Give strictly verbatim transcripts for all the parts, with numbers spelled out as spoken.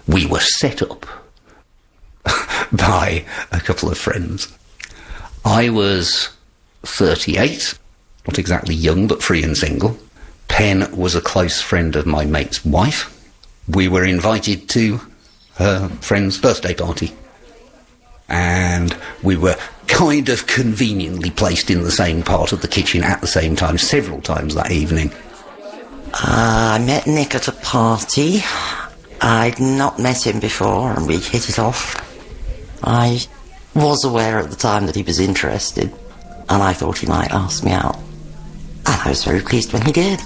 we were set up by a couple of friends. I was thirty-eight, not exactly young, but free and single. Pen was a close friend of my mate's wife. We were invited to her friend's birthday party. And we were kind of conveniently placed in the same part of the kitchen at the same time, several times that evening. Uh, I met Nick at a party. I'd not met him before, and we hit it off. I was aware at the time that he was interested, and I thought he might ask me out. And I was very pleased when he did.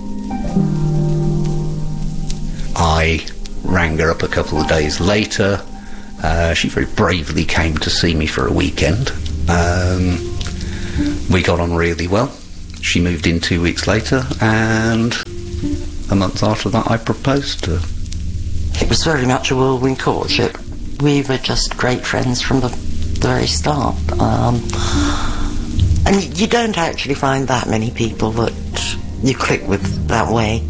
I rang her up a couple of days later. Uh, she very bravely came to see me for a weekend. Um, we got on really well. She moved in two weeks later, and a month after that I proposed to her. It was very much a whirlwind courtship. We were just great friends from the, the very start. Um, and you don't actually find that many people that you click with that way.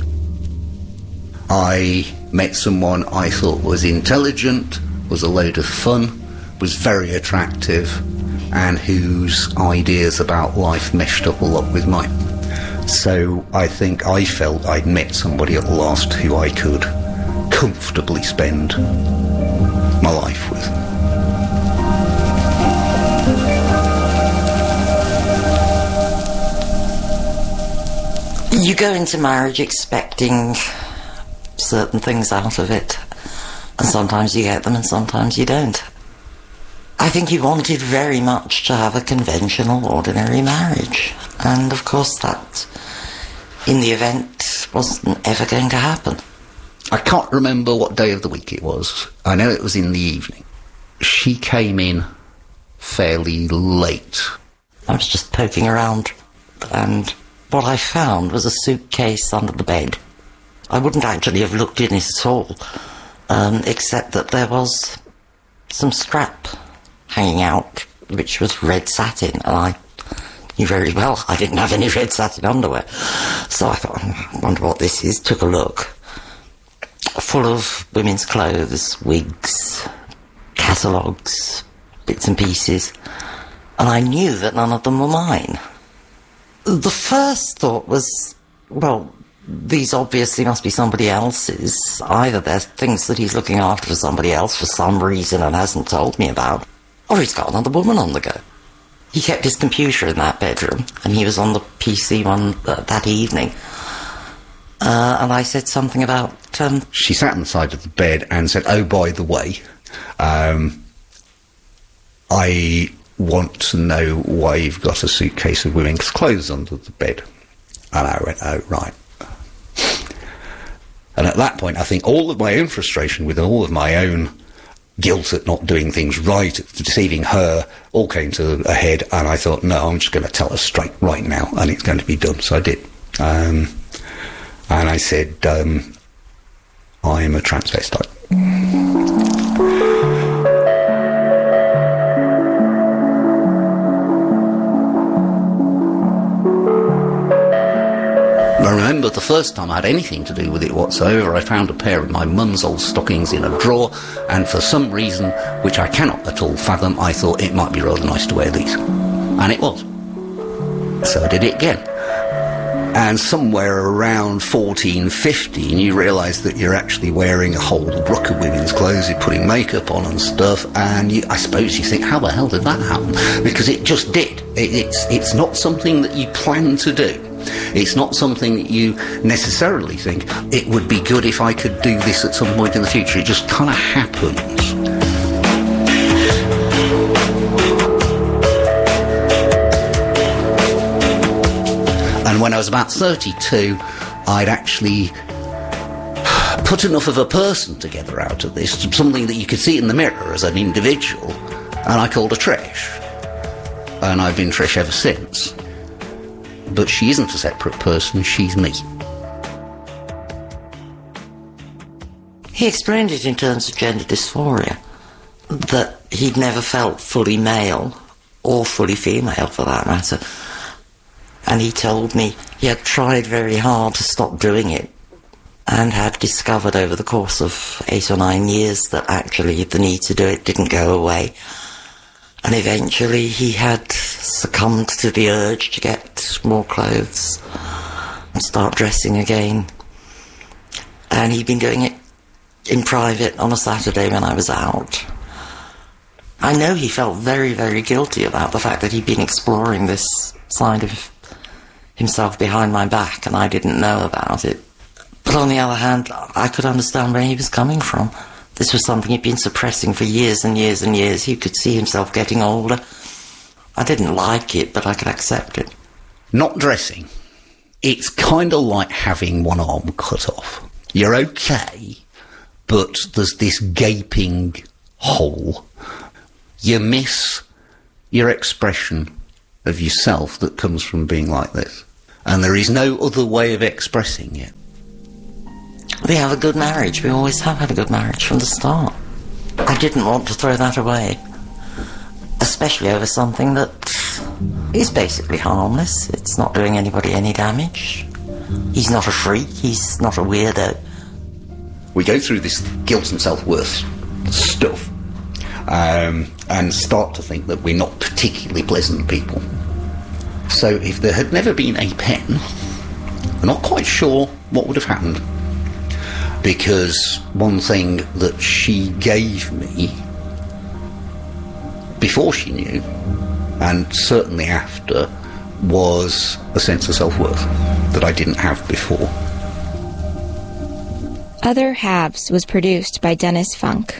I met someone I thought was intelligent, was a load of fun, was very attractive, and whose ideas about life meshed up a lot with mine. So I think I felt I'd met somebody at last who I could comfortably spend my life with. You go into marriage expecting certain things out of it, and sometimes you get them and sometimes you don't. I think he wanted very much to have a conventional, ordinary marriage, and of course that, in the event, wasn't ever going to happen. I can't remember what day of the week it was. I know it was in the evening. She came in fairly late. I was just poking around, and what I found was a suitcase under the bed. I wouldn't actually have looked in it at all, um, except that there was some strap hanging out, which was red satin, and I knew very well I didn't have any red satin underwear. So I thought, I wonder what this is. Took a look. Full of women's clothes, wigs, catalogues, bits and pieces, and I knew that none of them were mine. The first thought was, well, these obviously must be somebody else's. Either they're things that he's looking after for somebody else for some reason and hasn't told me about, or he's got another woman on the go. He kept his computer in that bedroom, and he was on the P C one uh, that evening. Uh, and I said something about... Um, she sat on the side of the bed and said, oh, by the way, um, I want to know why you've got a suitcase of women's clothes under the bed. And I went, oh, right. And at that point, I think all of my own frustration with all of my own guilt at not doing things right, deceiving her, all came to a head, and I thought, no, I'm just going to tell her straight right now, and it's going to be done. So I did. Um, and I said, um, I am a transvestite. I remember the first time I had anything to do with it whatsoever, I found a pair of my mum's old stockings in a drawer, and for some reason, which I cannot at all fathom, I thought it might be rather nice to wear these. And it was. So I did it again. And somewhere around fourteen, fifteen, you realise that you're actually wearing a whole ruck of women's clothes, you're putting makeup on and stuff, and you, I suppose you think, how the hell did that happen? Because it just did. It, it's, it's not something that you plan to do. It's not something that you necessarily think, it would be good if I could do this at some point in the future. It just kind of happens. And when I was about thirty-two, I'd actually put enough of a person together out of this, something that you could see in the mirror as an individual, and I called her Trish. And I've been Trish ever since. But she isn't a separate person, she's me. He explained it in terms of gender dysphoria, that he'd never felt fully male, or fully female for that matter. And he told me he had tried very hard to stop doing it, and had discovered over the course of eight or nine years that actually the need to do it didn't go away. And eventually he had succumbed to the urge to get more clothes and start dressing again. And he'd been doing it in private on a Saturday when I was out. I know he felt very, very guilty about the fact that he'd been exploring this side of himself behind my back and I didn't know about it. But on the other hand, I could understand where he was coming from. This was something he'd been suppressing for years and years and years. He could see himself getting older. I didn't like it, but I could accept it. Not dressing. It's kind of like having one arm cut off. You're okay, but there's this gaping hole. You miss your expression of yourself that comes from being like this. And there is no other way of expressing it. We have a good marriage. We always have had a good marriage from the start. I didn't want to throw that away. Especially over something that is basically harmless. It's not doing anybody any damage. He's not a freak. He's not a weirdo. We go through this guilt and self-worth stuff um, and start to think that we're not particularly pleasant people. So if there had never been a pen, I'm not quite sure what would have happened. Because one thing that she gave me before she knew, and certainly after, was a sense of self-worth that I didn't have before. Other Halves was produced by Dennis Funk.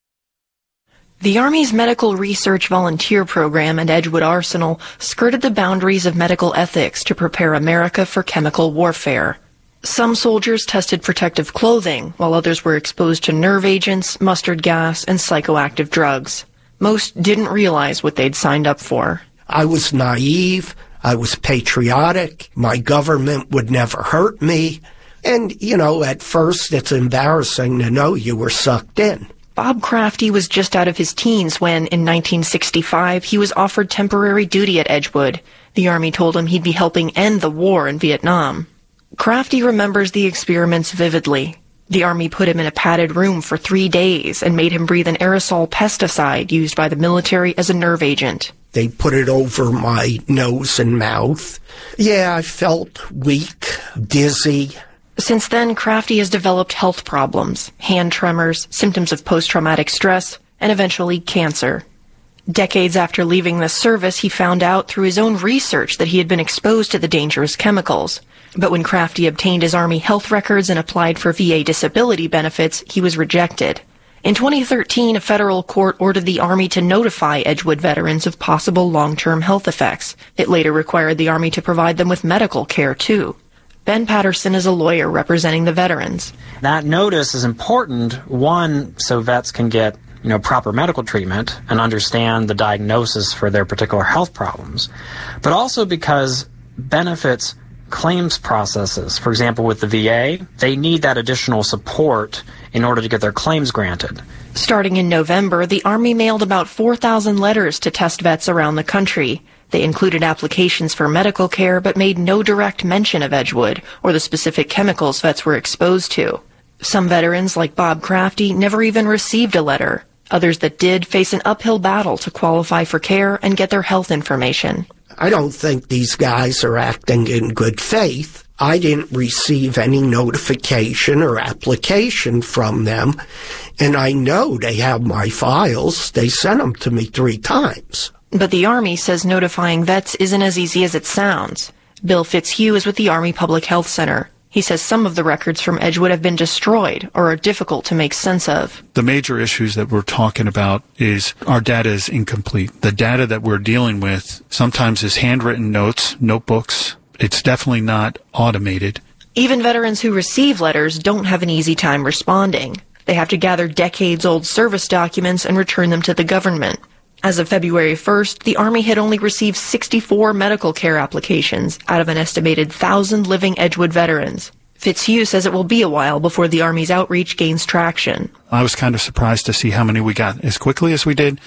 The Army's Medical Research Volunteer Program and Edgewood Arsenal skirted the boundaries of medical ethics to prepare America for chemical warfare. Some soldiers tested protective clothing, while others were exposed to nerve agents, mustard gas, and psychoactive drugs. Most didn't realize what they'd signed up for. I was naive. I was patriotic. My government would never hurt me. And, you know, at first it's embarrassing to know you were sucked in. Bob Crafty was just out of his teens when, in nineteen sixty-five, he was offered temporary duty at Edgewood. The Army told him he'd be helping end the war in Vietnam. Crafty remembers the experiments vividly. The Army put him in a padded room for three days and made him breathe an aerosol pesticide used by the military as a nerve agent. They put it over my nose and mouth. Yeah, I felt weak, dizzy. Since then, Crafty has developed health problems, hand tremors, symptoms of post-traumatic stress, and eventually cancer. Decades after leaving the service, he found out through his own research that he had been exposed to the dangerous chemicals. But when Crafty obtained his Army health records and applied for V A disability benefits, he was rejected. In twenty thirteen, a federal court ordered the Army to notify Edgewood veterans of possible long-term health effects. It later required the Army to provide them with medical care, too. Ben Patterson is a lawyer representing the veterans. That notice is important, one, so vets can get, you know, proper medical treatment and understand the diagnosis for their particular health problems, but also because benefits claims processes, for example, with the V A, they need that additional support in order to get their claims granted. Starting in November, the Army mailed about four thousand letters to test vets around the country. They included applications for medical care, but made no direct mention of Edgewood or the specific chemicals vets were exposed to. Some veterans, like Bob Crafty, never even received a letter. Others that did face an uphill battle to qualify for care and get their health information. I don't think these guys are acting in good faith. I didn't receive any notification or application from them, and I know they have my files. They sent them to me three times. But the Army says notifying vets isn't as easy as it sounds. Bill Fitzhugh is with the Army Public Health Center. He says some of the records from Edgewood have been destroyed or are difficult to make sense of. The major issues that we're talking about is our data is incomplete. The data that we're dealing with sometimes is handwritten notes, notebooks. It's definitely not automated. Even veterans who receive letters don't have an easy time responding. They have to gather decades-old service documents and return them to the government. As of February first, the Army had only received sixty-four medical care applications out of an estimated one thousand living Edgewood veterans. Fitzhugh says it will be a while before the Army's outreach gains traction. I was kind of surprised to see how many we got as quickly as we did.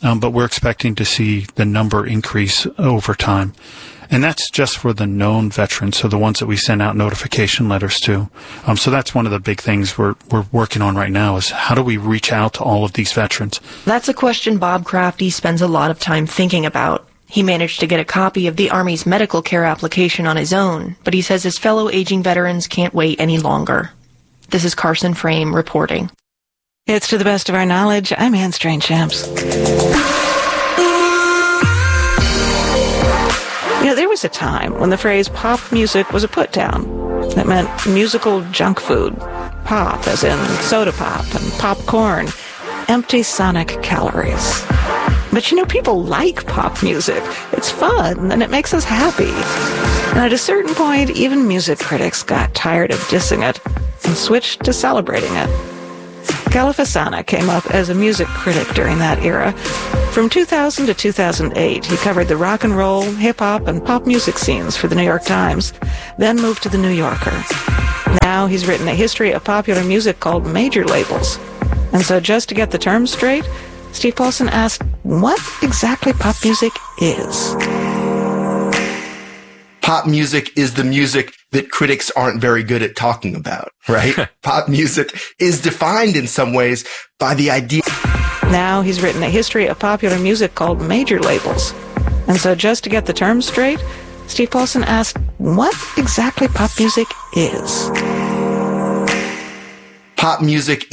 um, but we're expecting to see the number increase over time. And that's just for the known veterans, so the ones that we send out notification letters to. Um, so that's one of the big things we're we're working on right now is how do we reach out to all of these veterans? That's a question Bob Crafty spends a lot of time thinking about. He managed to get a copy of the Army's medical care application on his own, but he says his fellow aging veterans can't wait any longer. This is Carson Frame reporting. It's To the Best of Our Knowledge. I'm Anne Strange-Champs. You know, there was a time when the phrase pop music was a put-down. That meant musical junk food. Pop, as in soda pop and popcorn. Empty sonic calories. But you know, people like pop music. It's fun, and it makes us happy. And at a certain point, even music critics got tired of dissing it and switched to celebrating it. Califasana came up as a music critic during that era. From two thousand to two thousand eight, he covered the rock and roll, hip-hop, and pop music scenes for the New York Times, then moved to the New Yorker. Now he's written a history of popular music called Major Labels. And so just to get the terms straight, Steve Paulson asked what exactly pop music is. Pop music is the music that critics aren't very good at talking about, right? Pop music is defined in some ways by the idea. Now he's written a history of popular music called Major Labels. And so just to get the terms straight, Steve Paulson asked what exactly pop music is. Pop music